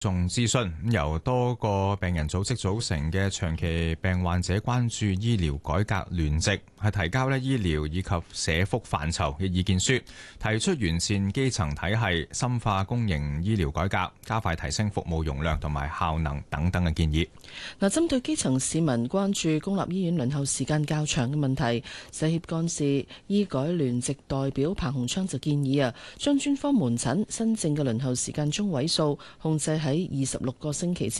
眾諮詢，由多個病人組織組成嘅長期病患者關注醫療改革聯席係提交醫療以及社福範疇嘅意見書，提出完善基層體系、深化公營醫療改革、加快提升服務容量同埋效能等等嘅建議。 嗱，針對基層市民關注公立醫院輪候時間較長嘅問題，社協幹事醫改聯席代表彭鴻昌就建議將專科門診新症嘅輪候時間中位數控制喺26個星期之